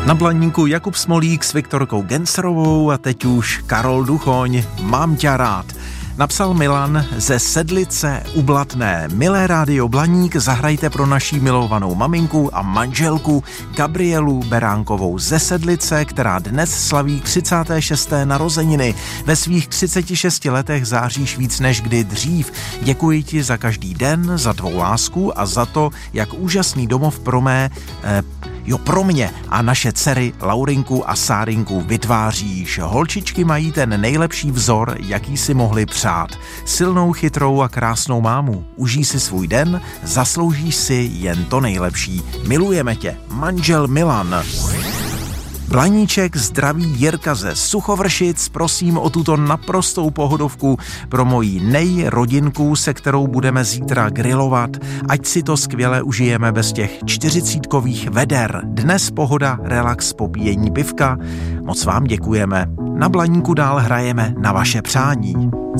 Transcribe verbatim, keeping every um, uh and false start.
Na Blaníku Jakub Smolík s Viktorkou Genserovou a teď už Karol Duchoň, Mám tě rád. Napsal Milan ze Sedlice u Blatné. Milé rádio Blaník, zahrajte pro naší milovanou maminku a manželku Gabrielu Beránkovou ze Sedlice, která dnes slaví třicáté šesté narozeniny. Ve svých třiceti šesti letech záříš víc než kdy dřív. Děkuji ti za každý den, za tvou lásku a za to, jak úžasný domov pro mé eh, Jo, pro mě a naše dcery Laurinku a Sárinku vytváříš. Holčičky mají ten nejlepší vzor, jaký si mohli přát. Silnou, chytrou a krásnou mámu. Užij si svůj den, zasloužíš si jen to nejlepší. Milujeme tě, manžel Milan. Blaníček zdraví Jirka ze Suchovršic, prosím o tuto naprostou pohodovku pro moji nejrodinku, se kterou budeme zítra grilovat, ať si to skvěle užijeme bez těch čtyřicítkových veder. Dnes pohoda, relax, popíjení pivka. Moc vám děkujeme. Na Blaníku dál hrajeme na vaše přání.